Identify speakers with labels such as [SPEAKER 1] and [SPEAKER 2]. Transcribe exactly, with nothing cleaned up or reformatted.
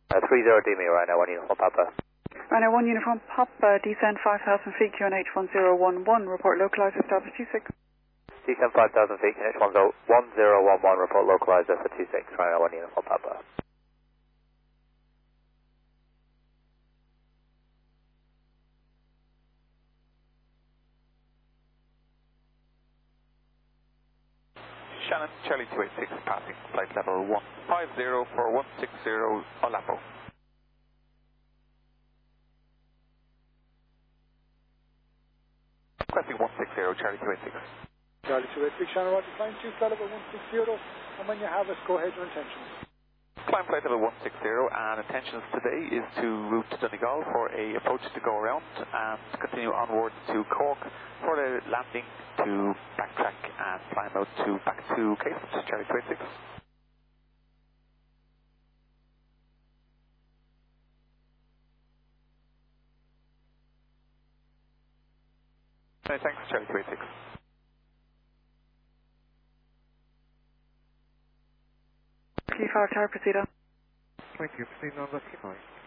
[SPEAKER 1] Uh, three zero D M E right now, one uniform Papa.
[SPEAKER 2] Right now, one uniform Papa, descend five thousand feet, Q N H one zero one one, report localized, establish two six.
[SPEAKER 1] Descend five thousand feet, Q N H one zero one one, report localized for two six, right now, one uniform Papa.
[SPEAKER 3] Shannon, Charlie two eight six, passing flight level one five zero for one six zero, Olapo. Requesting one six zero, Charlie two eight six.
[SPEAKER 4] Charlie two eight six, Shannon, Roger, climb two, flight level one six zero, and when you have us, go ahead your intentions.
[SPEAKER 3] Climb flight level one six zero, and intentions today is to route to Donegal for a approach to go around and continue onwards to Cork for the landing to backtrack and climb out to back to Cape, Charlie two eight six. Many thanks, Charlie two eight six.
[SPEAKER 2] Q five tower, proceed on.
[SPEAKER 5] Thank you, proceed on Lucky five.